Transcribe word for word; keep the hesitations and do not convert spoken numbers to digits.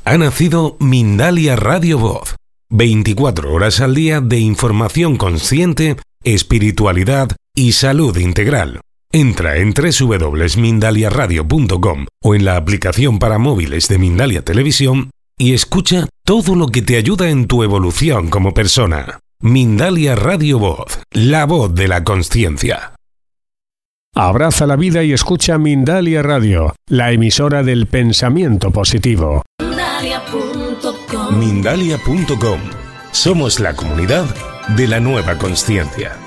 Ha nacido Mindalia Radio Voz. veinticuatro horas al día de información consciente, espiritualidad y salud integral. Entra en doble u doble u doble u punto mindalia radio punto com o en la aplicación para móviles de Mindalia Televisión y escucha todo lo que te ayuda en tu evolución como persona. Mindalia Radio Voz, la voz de la consciencia. Abraza la vida y escucha Mindalia Radio, la emisora del pensamiento positivo. Mindalia punto com. Mindalia punto com. Somos la comunidad de la nueva consciencia.